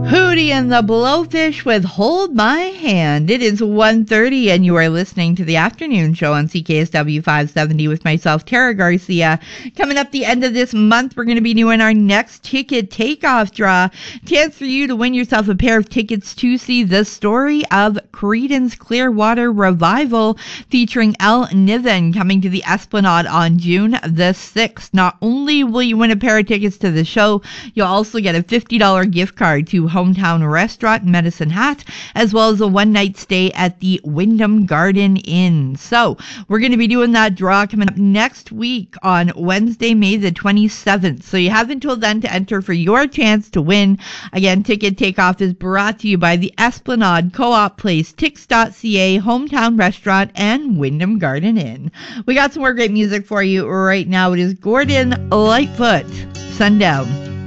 Hootie and the Blowfish with Hold My Hand. It is 1:30 and you are listening to the afternoon show on CKSW 570 with myself, Tara Garcia. Coming up the end of this month, we're going to be doing our next ticket takeoff draw. Chance for you to win yourself a pair of tickets to see the story of Creedence Clearwater Revival featuring El Niven coming to the Esplanade on June the 6th. Not only will you win a pair of tickets to the show, you'll also get a $50 gift card to Hometown Restaurant in Medicine Hat, as well as a one-night stay at the Wyndham Garden Inn. So we're going to be doing that draw coming up next week on Wednesday, May the 27th. So you have until then to enter for your chance to win. Again, Ticket Takeoff is brought to you by the Esplanade, Co-op Place, Tix.ca, Hometown Restaurant, and Wyndham Garden Inn. We got some more great music for you right now. It is Gordon Lightfoot, Sundown.